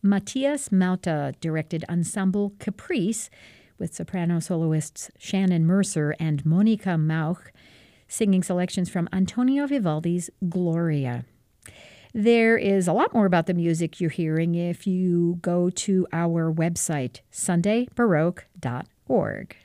Matthias Mauta directed Ensemble Caprice with soprano soloists Shannon Mercer and Monica Mauch, singing selections from Antonio Vivaldi's Gloria. There is a lot more about the music you're hearing if you go to our website, sundaybaroque.org.